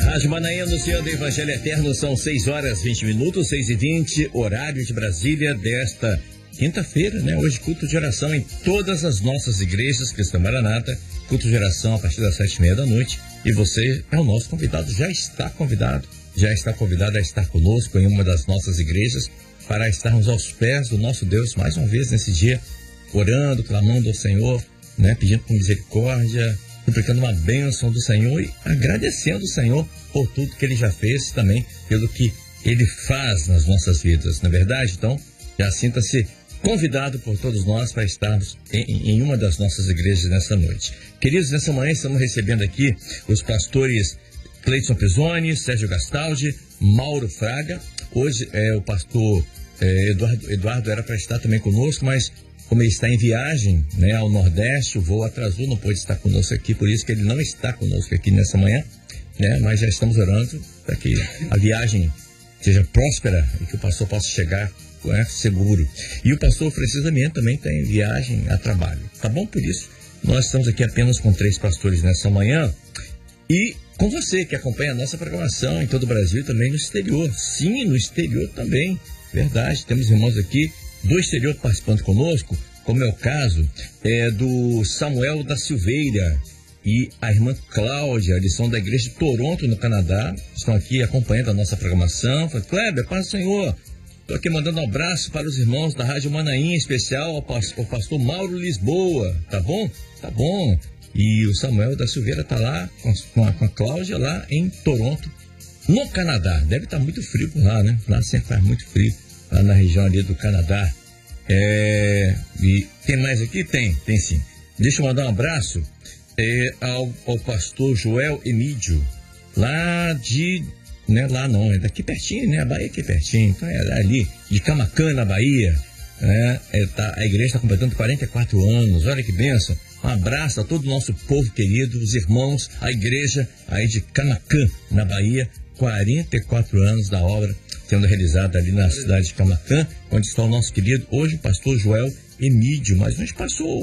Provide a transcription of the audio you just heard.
Rádio Manaim anunciando o Evangelho Eterno, são 6h20, 6h20, horário de Brasília desta quinta-feira, né? Hoje culto de oração em todas as nossas igrejas Cristã Maranata, culto de oração a partir das 7h30 da noite, e você é o nosso convidado, já está convidado a estar conosco em uma das nossas igrejas, para estarmos aos pés do nosso Deus mais uma vez nesse dia, orando, clamando ao Senhor, né? Pedindo por misericórdia, suplicando uma bênção do Senhor e agradecendo o Senhor por tudo que Ele já fez, também pelo que Ele faz nas nossas vidas, não é verdade? Então, já sinta-se convidado por todos nós para estarmos em uma das nossas igrejas nessa noite. Queridos, nessa manhã estamos recebendo aqui os pastores Cleidson Pisoni, Sérgio Gastaldi, Mauro Fraga. Hoje o pastor Eduardo era para estar também conosco, mas como ele está em viagem, né, ao Nordeste, o voo atrasou, não pôde estar conosco aqui, por isso que ele não está conosco aqui nessa manhã, né, mas já estamos orando para que a viagem seja próspera e que o pastor possa chegar seguro. E o pastor Francisco Damião também está em viagem a trabalho, tá bom? Por isso, nós estamos aqui apenas com 3 pastores nessa manhã e com você que acompanha a nossa programação em todo o Brasil e também no exterior. Sim, no exterior também, verdade, temos irmãos aqui do exterior participando conosco, como é o caso do Samuel da Silveira e a irmã Cláudia, eles são da igreja de Toronto, no Canadá, estão aqui acompanhando a nossa programação. Fala, Kleber, paz do Senhor, estou aqui mandando um abraço para os irmãos da Rádio Manaim, em especial ao pastor Mauro Lisboa, tá bom? Tá bom. E o Samuel da Silveira está lá com a Cláudia lá em Toronto, no Canadá. Deve estar muito frio por lá, né? Lá sempre faz muito frio, lá na região ali do Canadá. E tem mais aqui? Tem sim. Deixa eu mandar um abraço ao pastor Joel Emídio, lá de... Né, lá não, é daqui pertinho, né? A Bahia aqui pertinho, então é ali, de Camaquã, na Bahia. A igreja está completando 44 anos, olha que bênção. Um abraço a todo o nosso povo querido, os irmãos, a igreja aí de Camaquã, na Bahia, 44 anos da obra sendo realizada ali na cidade de Camaquã, onde está o nosso querido, hoje, pastor Joel Emídio, mas a gente passou